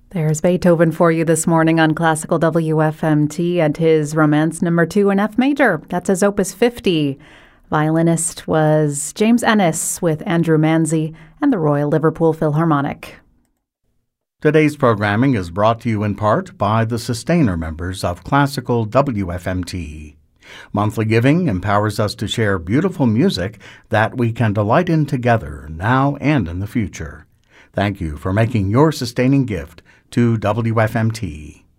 There's Beethoven for you this morning on Classical WFMT and his Romance No. 2 in F major. That's his Opus 50. Violinist was James Ennis with Andrew Manzi and the Royal Liverpool Philharmonic. Today's programming is brought to you in part by the sustainer members of Classical WFMT. Monthly giving empowers us to share beautiful music that we can delight in together now and in the future. Thank you for making your sustaining gift to WFMT.